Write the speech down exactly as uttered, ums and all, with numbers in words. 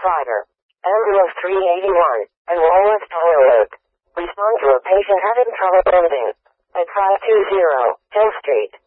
provider. Ambulance three eighty-one, and Walworth Toilet. Respond to a patient having trouble breathing. At five two zero, Hill Street.